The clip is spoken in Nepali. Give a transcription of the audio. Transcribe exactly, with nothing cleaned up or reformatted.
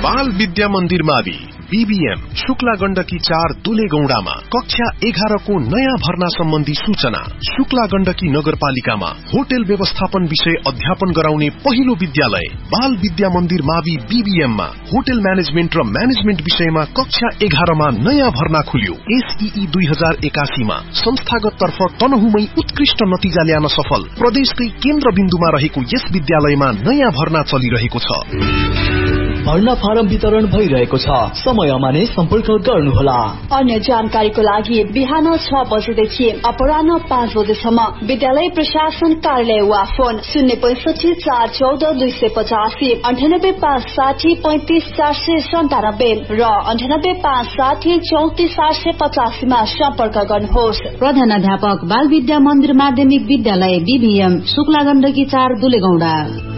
बाल विद्या मन्दिर मावि बीबीएम शुक्ला गण्डकी चार दुले गौडामा कक्षा एघार को नयाँ भर्ना सम्बन्धी सूचना। शुक्ला गण्डकी नगरपालिकामा होटल व्यवस्थापन विषय अध्यापन गराउने पहिलो विद्यालय बाल विद्या मन्दिर मावि बीबीएम मा होटल म्यानेजमेन्ट र म्यानेजमेन्ट विषयमा कक्षा एघारमा नयाँ भर्ना खुल्यो। एसईई दुई हजार एकासी मा संस्थागत तर्फ तनहुमै उत्कृष्ट नतिजा ल्याउन सफल प्रदेशकै केन्द्र बिन्दुमा रहेको यस विद्यालयमा नयाँ भर्ना चलिरहेको छ। भर्ना फारम वितरण भइरहेको छ। समयमा नै सम्पर्क गर्नुहोला। अन्य जानकारीको लागि बिहान छ बजेदेखि अपराह्न पाँच बजेसम्म विद्यालय प्रशासन कार्यालय वा फोन शून्य पैंसठी चार चौध दुई सय पचासी अन्ठानब्बे पाँच साठी पैंतिस चार सय सन्तानब्बे र अन्ठानब्बे पाँच साठी चौतिस आठ सय पचासीमा सम्पर्क गर्नुहोस्। प्रधानाध्यापक बाल विद्या मन्दिर माध्यमिक विद्यालय बीबीएम शुक्ला गण्डकी चार दुलेगौडा।